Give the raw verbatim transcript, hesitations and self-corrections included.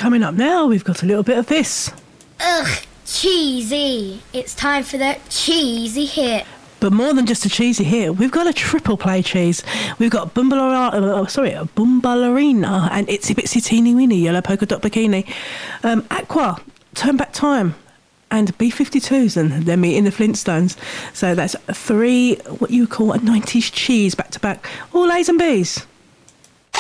coming up now, we've got a little bit of this. Ugh, cheesy. It's time for the cheesy hit. But more than just a cheesy hit, we've got a triple play cheese. We've got Bumballarina, oh, sorry, Bumballarina and Itsy Bitsy Teeny Weeny Yellow Polka Dot Bikini. Um, Aqua, Turn Back Time, and B fifty-twos, and they're meeting the Flintstones. So that's three, what you call a nineties cheese back to back. All A's and B's.